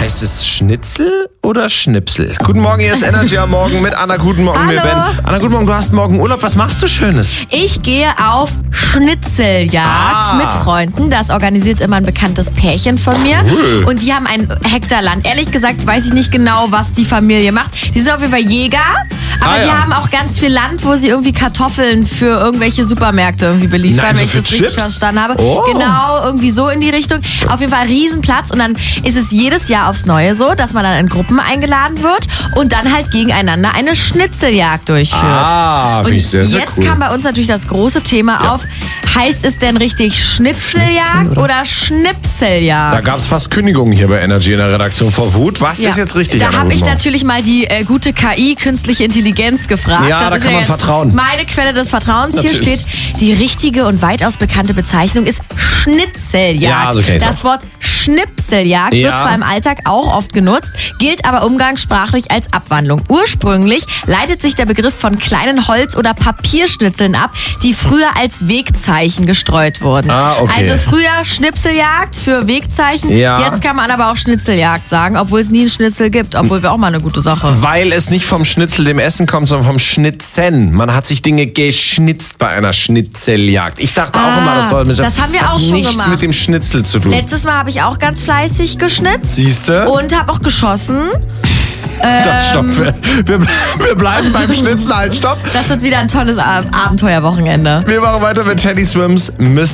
Heißt es Schnitzel oder Schnipsel? Guten Morgen, hier ist Energy am Morgen mit Anna. Guten Morgen, Hallo. mir Ben. Anna, guten Morgen, du hast morgen Urlaub. Was machst du Schönes? Ich gehe auf Schnitzeljagd mit Freunden. Das organisiert immer ein bekanntes Pärchen von mir. Cool. Und die haben ein Hektar Land. Ehrlich gesagt weiß ich nicht genau, was die Familie macht. Die sind auf jeden Fall Jäger. Aber die haben auch ganz viel Land, wo sie irgendwie Kartoffeln für irgendwelche Supermärkte irgendwie beliefern, Nein, so wenn ich für das richtig Chips? verstanden habe. Oh. Genau, irgendwie so in die Richtung. Auf jeden Fall Riesenplatz. Und dann ist es jedes Jahr aufs Neue so, dass man dann in Gruppen eingeladen wird und dann halt gegeneinander eine Schnitzeljagd durchführt. Finde ich sehr, sehr Jetzt cool. kam bei uns natürlich das große Thema auf. Heißt es denn richtig Schnitzeljagd oder Schnipseljagd? Da gab es fast Kündigungen hier bei Energy in der Redaktion vor Wut. Was ist jetzt richtig? Da Anna? habe Guten ich Morgen. natürlich mal die gute KI, künstliche Intelligenz, gefragt. Ja, da ist kann man jetzt vertrauen. Meine Quelle des Vertrauens. Natürlich. Hier steht, die richtige und weitaus bekannte Bezeichnung ist Schnitzeljagd. Ja, so kenn ich's Das Wort Schnipseljagd Ja. wird zwar im Alltag auch oft genutzt, gilt aber umgangssprachlich als Abwandlung. Ursprünglich leitet sich der Begriff von kleinen Holz- oder Papierschnitzeln ab, die früher als Wegzeichen gestreut wurden. Okay. Also früher Schnipseljagd für Wegzeichen, Ja. jetzt kann man aber auch Schnitzeljagd sagen, obwohl es nie einen Schnitzel gibt, obwohl wir auch mal eine gute Sache. Weil es nicht vom Schnitzel, dem Essen kommt, sondern vom Schnitzen. Man hat sich Dinge geschnitzt bei einer Schnitzeljagd. Ich dachte auch immer, das soll das haben wir hat auch schon nichts gemacht. mit dem Schnitzel zu tun. Letztes Mal habe ich auch ganz fleißig geschnitzt Siehste? und habe auch geschossen. Stopp. Wir bleiben beim Schnitzen. Halt, stopp. Das wird wieder ein tolles Abenteuerwochenende. Wir machen weiter mit Teddy Swims.